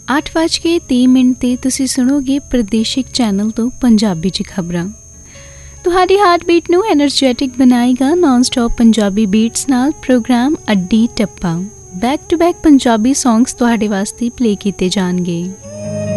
8:30 ਤੇ ਤੁਸੀਂ ਸੁਣੋਗੇ ਪ੍ਰਦੇਸ਼ਿਕ ਚੈਨਲ ਤੋਂ ਪੰਜਾਬੀ 'ਚ ਖਬਰਾਂ। ਤੁਹਾਡੀ ਹਾਰਟਬੀਟ ਨੂੰ ਐਨਰਜੈਟਿਕ ਬਣਾਏਗਾ ਨੌਨ ਸਟਾਪ ਪੰਜਾਬੀ ਬੀਟਸ ਨਾਲ ਪ੍ਰੋਗਰਾਮ ਅੱਡੀ ਟੱਪਾ। Back to back Punjabi songs ਤੁਹਾਡੇ ਵਾਸਤੇ ਪਲੇ ਕੀਤੇ ਜਾਣਗੇ।